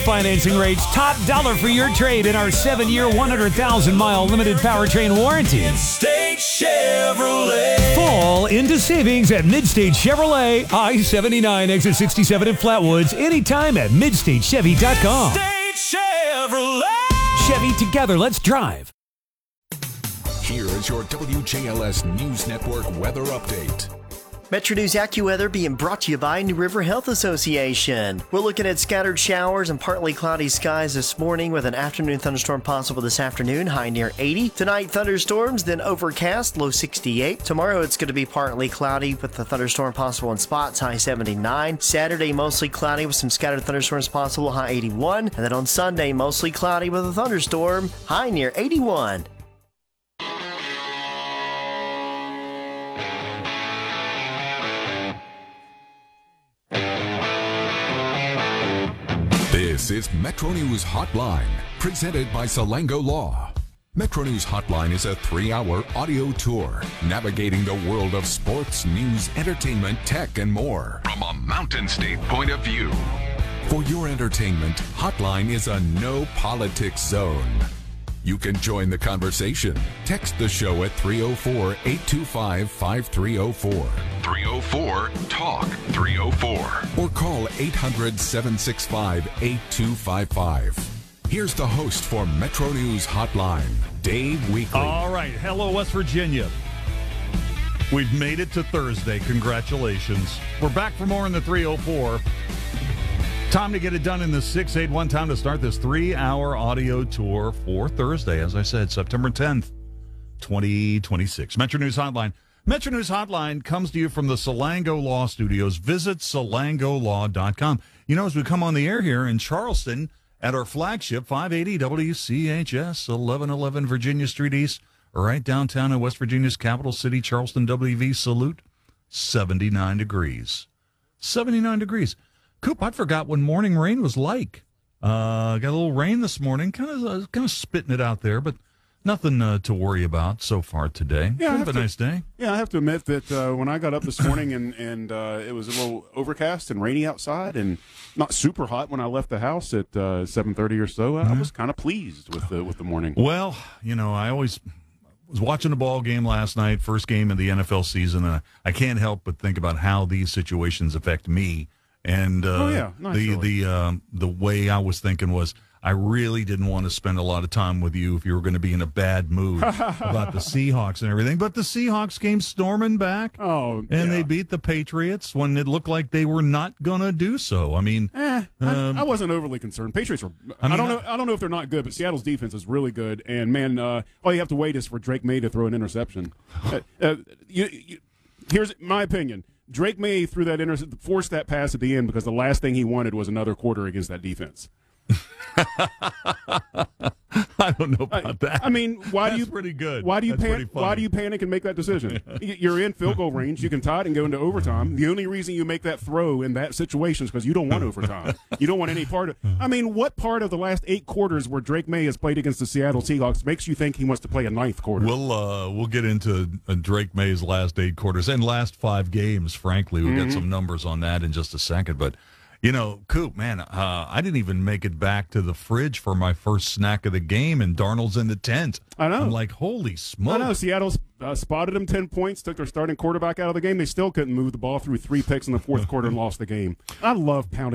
Financing rates top dollar for your trade in our 7-year, 100,000-mile limited powertrain warranty. Midstate Chevrolet. Fall into savings at Midstate Chevrolet, I-79, exit 67 in Flatwoods, anytime at MidstateChevy.com. Midstate Chevrolet. Chevy, together, let's drive. Here is your WJLS News Network weather update. Metro News AccuWeather being brought to you by New River Health Association. We're looking at scattered showers and partly cloudy skies this morning with an afternoon thunderstorm possible this afternoon, high near 80. Tonight, thunderstorms, then overcast, low 68. Tomorrow, it's going to be partly cloudy with a thunderstorm possible in spots, high 79. Saturday, mostly cloudy with some scattered thunderstorms possible, high 81. And then on Sunday, mostly cloudy with a thunderstorm, high near 81. This is Metro News Hotline, presented by Salango Law. Metro News Hotline is a 3-hour audio tour navigating the world of sports, news, entertainment, tech, and more from a Mountain State point of view. For your entertainment, Hotline is a no politics zone. You can join the conversation. Text the show at 304-825-5304. 304-TALK-304. Or call 800-765-8255. Here's the host for Metro News Hotline, Dave Weekley. All right. Hello, West Virginia. We've made it to Thursday. Congratulations. We're back for more in the 304. Time to get it done in the 681. Time to start this 3-hour audio tour for Thursday. As I said, September 10th, 2026. Metro News Hotline. Metro News Hotline comes to you from the Salango Law Studios. Visit salangolaw.com. You know, as we come on the air here in Charleston at our flagship, 580 WCHS, 1111 Virginia Street East, right downtown in West Virginia's capital city, Charleston, WV. Salute, 79 degrees. 79 degrees. Coop, I forgot what morning rain was like. Got a little rain this morning, kind of spitting it out there, but nothing to worry about so far today. Yeah, have a nice day. Yeah, I have to admit that when I got up this morning and it was a little overcast and rainy outside and not super hot when I left the house at 7:30 or so, I was kind of pleased with the morning. Well, you know, I always was watching the ball game last night, first game of the NFL season, and I can't help but think about how these situations affect me. And the way I was thinking was I really didn't want to spend a lot of time with you if you were going to be in a bad mood about the Seahawks and everything. But the Seahawks came storming back, and they beat the Patriots when it looked like they were not going to do so. I mean, I wasn't overly concerned. Patriots were. I don't know if they're not good, but Seattle's defense is really good. And man, all you have to wait is for Drake May to throw an interception. Here's my opinion. Drake May threw that forced that pass at the end because the last thing he wanted was another quarter against that defense. I don't know about that. I mean, That's pretty good. Why do you panic and make that decision? You're in field goal range. You can tie it and go into overtime. The only reason you make that throw in that situation is because you don't want overtime. You don't want any part of. I mean, what part of the last 8 quarters where Drake May has played against the Seattle Seahawks makes you think he wants to play a 9th quarter? We'll get into Drake May's last 8 quarters and last 5 games. Frankly, we've got some numbers on that in just a second, but. You know, Coop, man, I didn't even make it back to the fridge for my first snack of the game, and Darnold's in the tent. I know. I'm like, holy smoke. I know. Seattle spotted him 10 points, took their starting quarterback out of the game. They still couldn't move the ball through 3 picks in the 4th quarter and lost the game. I love pounding